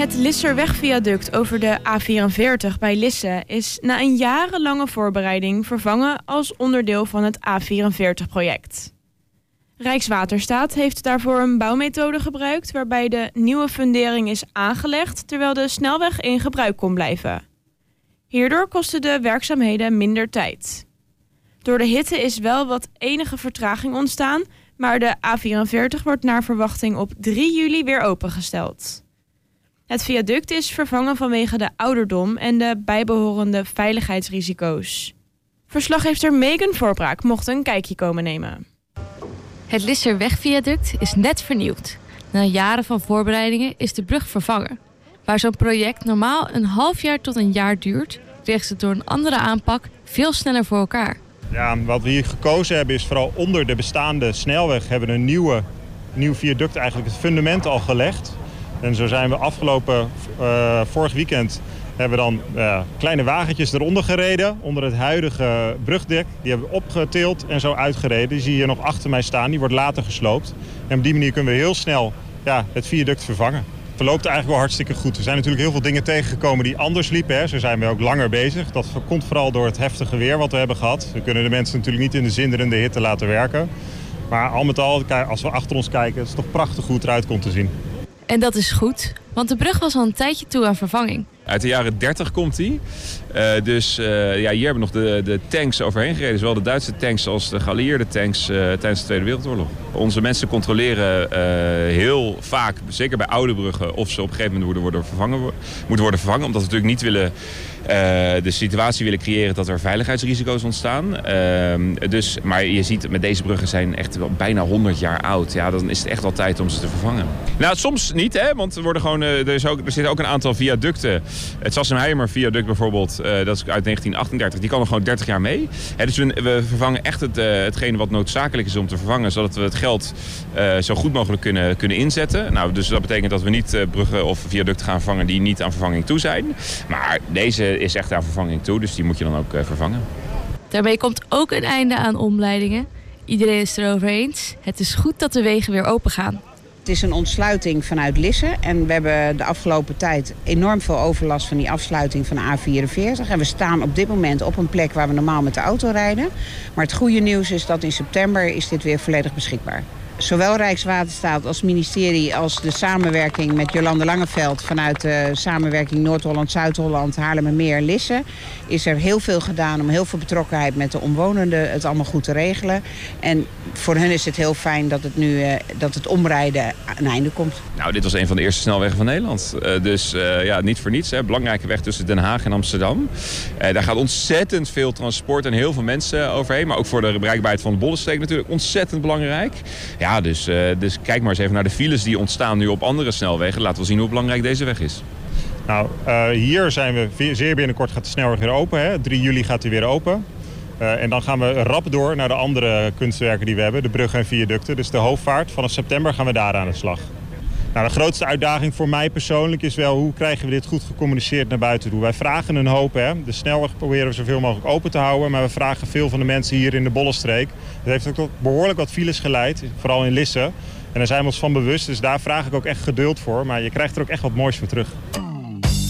Het Lisserwegviaduct over de A44 bij Lisse is na een jarenlange voorbereiding vervangen als onderdeel van het A44-project. Rijkswaterstaat heeft daarvoor een bouwmethode gebruikt waarbij de nieuwe fundering is aangelegd terwijl de snelweg in gebruik kon blijven. Hierdoor kosten de werkzaamheden minder tijd. Door de hitte is wel wat enige vertraging ontstaan, maar de A44 wordt naar verwachting op 3 juli weer opengesteld. Het viaduct is vervangen vanwege de ouderdom en de bijbehorende veiligheidsrisico's. Verslaggever Megan Voorbraak mocht een kijkje komen nemen. Het Lisserwegviaduct is net vernieuwd. Na jaren van voorbereidingen is de brug vervangen. Waar zo'n project normaal een half jaar tot een jaar duurt, kregen ze door een andere aanpak veel sneller voor elkaar. Ja, wat we hier gekozen hebben is vooral onder de bestaande snelweg hebben we een nieuw viaduct, eigenlijk het fundament al gelegd. En zo zijn we vorig weekend hebben we dan kleine wagentjes eronder gereden, onder het huidige brugdek. Die hebben we opgetild en zo uitgereden. Die zie je hier nog achter mij staan, die wordt later gesloopt. En op die manier kunnen we heel snel het viaduct vervangen. Het verloopt eigenlijk wel hartstikke goed. Er zijn natuurlijk heel veel dingen tegengekomen die anders liepen. Hè. Zo zijn we ook langer bezig. Dat komt vooral door het heftige weer wat we hebben gehad. We kunnen de mensen natuurlijk niet in de zinderende hitte laten werken. Maar al met al, als we achter ons kijken, is het toch prachtig hoe het eruit komt te zien. En dat is goed, want de brug was al een tijdje toe aan vervanging. Uit de jaren 30 komt die. Hier hebben nog de tanks overheen gereden. Zowel de Duitse tanks als de geallieerde tanks tijdens de Tweede Wereldoorlog. Onze mensen controleren heel vaak, zeker bij oude bruggen, of ze op een gegeven moment moeten worden vervangen. Omdat we natuurlijk niet willen de situatie willen creëren dat er veiligheidsrisico's ontstaan. Maar je ziet, met deze bruggen zijn echt wel bijna 100 jaar oud. Ja, dan is het echt wel tijd om ze te vervangen. Nou, soms niet, hè, want er zitten ook een aantal viaducten. Het Sassenheimer viaduct bijvoorbeeld, dat is uit 1938, die kan nog gewoon 30 jaar mee. Dus we vervangen echt hetgene wat noodzakelijk is om te vervangen, zodat we het geld zo goed mogelijk kunnen inzetten. Nou, dus dat betekent dat we niet bruggen of viaducten gaan vervangen die niet aan vervanging toe zijn. Maar deze is echt aan vervanging toe, dus die moet je dan ook vervangen. Daarmee komt ook een einde aan omleidingen. Iedereen is het erover eens. Het is goed dat de wegen weer open gaan. Het is een ontsluiting vanuit Lisse en we hebben de afgelopen tijd enorm veel overlast van die afsluiting van de A44. En we staan op dit moment op een plek waar we normaal met de auto rijden. Maar het goede nieuws is dat in september is dit weer volledig beschikbaar. Zowel Rijkswaterstaat als ministerie als de samenwerking met Jolande Langeveld vanuit de samenwerking Noord-Holland, Zuid-Holland, Haarlemmermeer en Lisse is er heel veel gedaan om heel veel betrokkenheid met de omwonenden het allemaal goed te regelen. En voor hen is het heel fijn dat het nu dat het omrijden aan een einde komt. Nou, dit was een van de eerste snelwegen van Nederland. Dus niet voor niets. Hè. Belangrijke weg tussen Den Haag en Amsterdam. Daar gaat ontzettend veel transport en heel veel mensen overheen. Maar ook voor de bereikbaarheid van de Bollenstreek natuurlijk ontzettend belangrijk. Ja, dus kijk maar eens even naar de files die ontstaan nu op andere snelwegen. Laten we zien hoe belangrijk deze weg is. Nou, hier zijn we zeer binnenkort gaat de snelweg weer open. Hè. 3 juli gaat hij weer open. En dan gaan we rap door naar de andere kunstwerken die we hebben. De bruggen en viaducten. Dus de hoofdvaart. Vanaf september gaan we daar aan de slag. Nou, de grootste uitdaging voor mij persoonlijk is wel hoe krijgen we dit goed gecommuniceerd naar buiten toe. Wij vragen een hoop. Hè. De snelweg proberen we zoveel mogelijk open te houden. Maar we vragen veel van de mensen hier in de Bollenstreek. Dat heeft ook tot behoorlijk wat files geleid. Vooral in Lisse. En daar zijn we ons van bewust. Dus daar vraag ik ook echt geduld voor. Maar je krijgt er ook echt wat moois voor terug.